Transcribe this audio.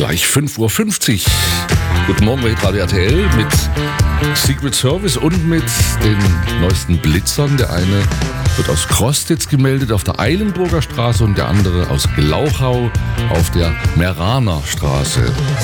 gleich 5:50 Uhr. Guten Morgen bei Radio RTL mit Secret Service und mit den neuesten Blitzern. Der eine wird aus Krostitz gemeldet auf der Eilenburger Straße und der andere aus Glauchau auf der Meraner Straße.